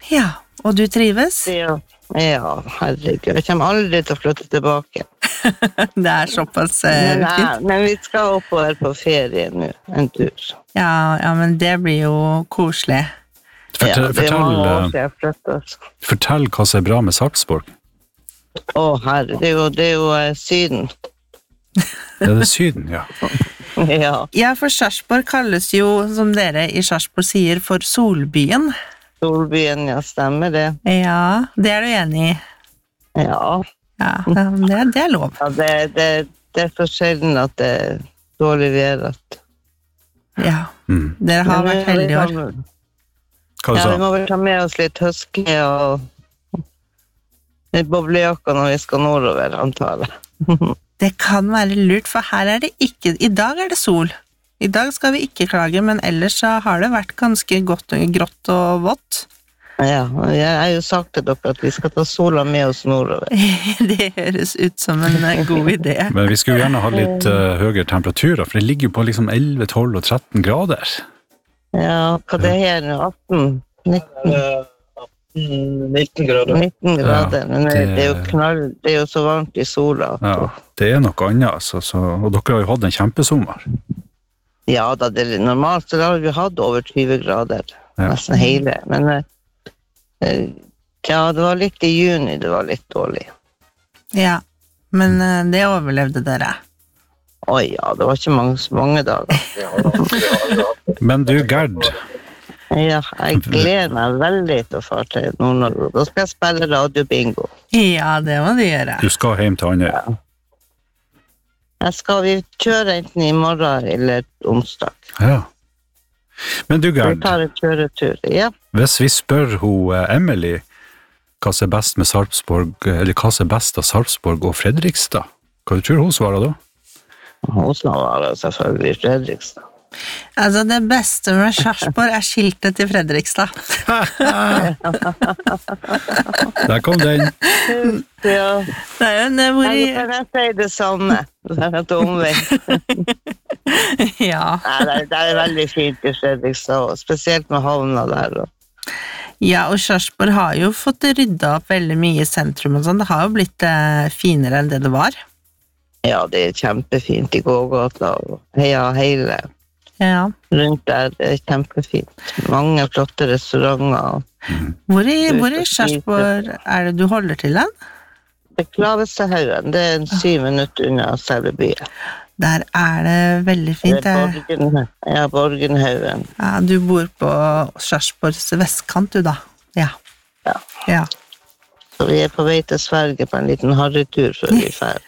Ja, og du trives? Ja, herregud. Jeg kommer aldri til å flytte tilbake. Det såpass fint. Men vi skal oppover på ferie nå, en tur. Ja, men det blir jo koselig. Det mange år siden jeg flyttet. Fortell hva som bra med Sarpsborg. Herre, det jo Syden. Det Syden, ja. Ja, for Sarpsborg kalles jo, som dere i Sarpsborg sier, for Solbyen. Solbyen, ja, stemmer det. Ja, det du enig i? Ja. Ja, det lov. Ja, det for sjelden at det dårlig vær. Ja, dere har vært heldige i år. Ja, vi må vel ta med oss litt husky og litt boblejakker når vi skal nordover, antar jeg. Det kan være lurt, for her det ikke, i dag det sol. I dag skal vi ikke klage, men ellers så har det vært ganske grått og vått. Ja, jeg har jo sagt til dere at vi skal ta sola med oss nordover. Det høres ut som en god idé. Men vi skulle gjerne ha litt høyere temperaturer, for det ligger jo på liksom 11, 12 og 13 grader. Ja, hva det her nå? 18, 19 grader. 19 grader, men det jo knall, det jo så varmt i sola. Ja, det noe annet, altså, og dere har jo hatt en kjempesommer. Ja, da normalt så har vi hatt over 20 grader, nesten hele, men ja, det var litt i juni, det var litt dårlig. Ja, men det overlevde dere. Ja, det var ikke mange dager. Men du, Gerd? Ja, jeg gleder meg veldig til å fare til Nord-Norge. Da skal jeg spille radiobingo. Ja, det må du gjøre. Du skal hjem til Andøya? Vi kjører enten i morgen eller onsdag. Ja. Men du, Gerd, vi tar en kjøretur, ja. Hvis vi spør Emily hva som best med Sarpsborg, eller hva som best av Sarpsborg og Fredrikstad, hva tror hun svarer da? Hun svarer selvfølgelig Fredrikstad. Altså, det beste med Sarpsborg skiltet til Fredrikstad. Der kom den. Ja. Det jo en hvor Jeg kan si det samme. Det et omvendt. Ja. Det veldig fint i Fredrikstad, spesielt med havna der. Ja, og Sarpsborg har jo fått ryddet opp veldig mye i sentrum og sånn. Det har jo blitt finere enn det var. Ja, det kjempefint i gågata og hele rundt der. Det kjempefint. Mange flotte restauranter. Hvor i Sarpsborg det du holder til den? Det Klavestehaugen, det 7 minutter unna selve byen. Der det veldig fint. Ja, Borgenhaugen. Ja, du bor på Sarpsborgs vestkant, du da. Ja. Så vi på vei til Sverige på en liten harrytur før vi fer.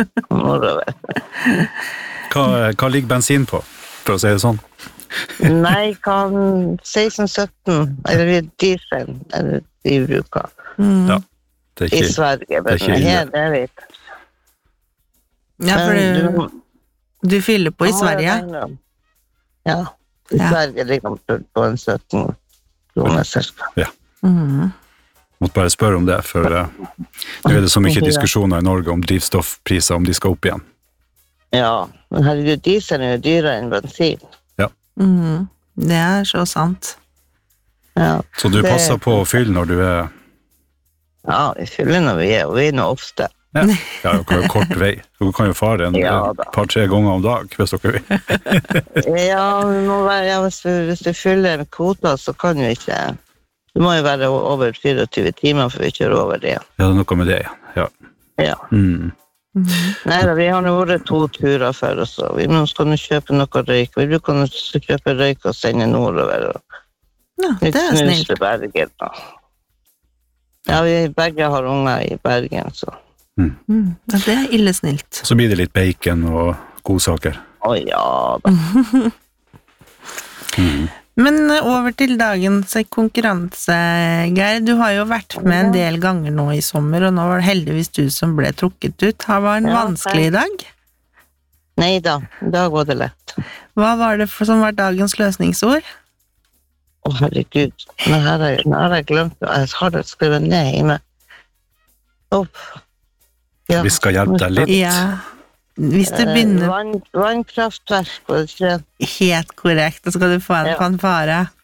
Hva ligger bensin på, for å si det sånn? Nei, 16-17, eller diesel, eller de bruker. Ja, det ikke, i Sverige, men her vet. Ja, for du fyller på i Sverige? Ja, i Sverige ligger man på en 17 kroner cirka. Ja. Måtte bare spørre om det, for nå det så mye diskusjoner i Norge om drivstoffpriser, om de skal opp igjen. Ja, men herregud, diesel jo dyrere enn bensin. Ja. Det så sant. Ja, så du passer på å fylle når du Ja, vi fyller når vi og vi nå ofte. Ja, det jo kort vei. Du kan jo fare et par-tre ganger om dag, hvis dere vil. Ja, hvis du fyller kvota, så kan du ikke... Det må jo være over 24 timer for vi kjører over det. Ja, det noe med det, ja. Ja. Nei, vi har nå vært 2 turer før oss, og vi skal nå kjøpe noe røyk. Vi kan kjøpe røyk og sende nordover. Ja, det snilt. Snus til Bergen. Ja, vi begge har unger i Bergen, så... Ja, det ille snilt. Så blir det litt bacon og godsaker. Ja da. Men over til dagens konkurranse, Geir. Du har jo vært med en del ganger nå i sommer, og nå var det heldigvis du som ble trukket ut. Det var en vanskelig dag? Neida, i dag var det lett. Hva var det som var dagens løsningsord? Herregud, nå har jeg glemt det. Jeg har det skrevet ned hjemme. Vi skal hjelpe deg litt. Ja. Hvis du begynner... Vannkraftverk, var det ikke det? Helt korrekt, da skal du få en fanfare.